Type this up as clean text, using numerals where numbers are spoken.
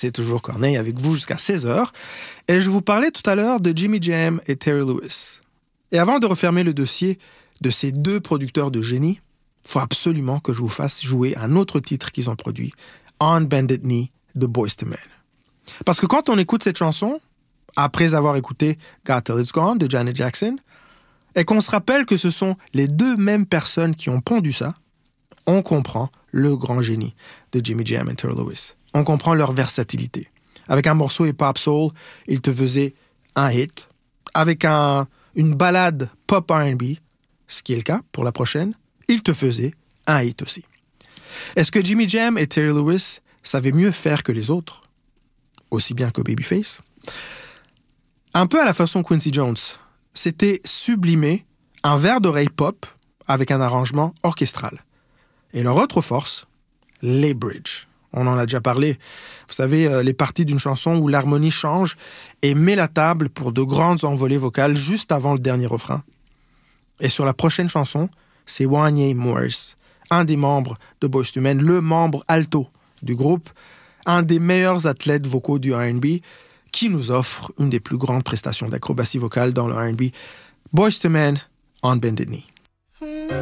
C'est toujours Corneille avec vous jusqu'à 16h. Et je vous parlais tout à l'heure de Jimmy Jam et Terry Lewis. Et avant de refermer le dossier de ces deux producteurs de génie, il faut absolument que je vous fasse jouer un autre titre qu'ils ont produit, On Bended Knee de Boyz II Men. Parce que quand on écoute cette chanson, après avoir écouté God Till It's Gone de Janet Jackson, et qu'on se rappelle que ce sont les deux mêmes personnes qui ont pondu ça, on comprend le grand génie de Jimmy Jam et Terry Lewis. On comprend leur versatilité. Avec un morceau hip-hop soul, ils te faisaient un hit. Avec une ballade pop R&B, ce qui est le cas pour la prochaine, ils te faisaient un hit aussi. Est-ce que Jimmy Jam et Terry Lewis savaient mieux faire que les autres? Aussi bien que Babyface? Un peu à la façon Quincy Jones, c'était sublimer un verre d'oreille pop avec un arrangement orchestral. Et leur autre force, les bridges. On en a déjà parlé. Vous savez, les parties d'une chanson où l'harmonie change et met la table pour de grandes envolées vocales juste avant le dernier refrain. Et sur la prochaine chanson, c'est Wanya Morris, un des membres de Boyz II Men, le membre alto du groupe, un des meilleurs athlètes vocaux du R&B, qui nous offre une des plus grandes prestations d'acrobatie vocale dans le R&B. Boyz II Men, On Bended Knee.